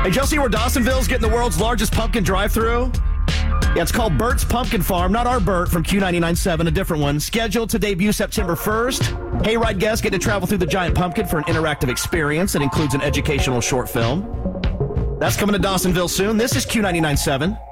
Hey, Joe, see where Dawsonville's getting the world's largest pumpkin drive-thru? Yeah, it's called Bert's Pumpkin Farm. Not our Bert from Q99.7, a different one. Scheduled to debut September 1st. Hayride guests get to travel through the giant pumpkin for an interactive experience that includes an educational short film. That's coming to Dawsonville soon. This is Q99.7.